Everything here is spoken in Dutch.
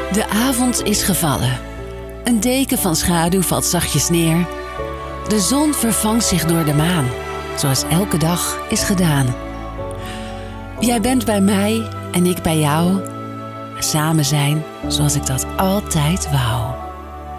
De avond is gevallen. Een deken van schaduw valt zachtjes neer. De zon vervangt zich door de maan, zoals elke dag is gedaan. Jij bent bij mij en ik bij jou. Samen zijn zoals ik dat altijd wou.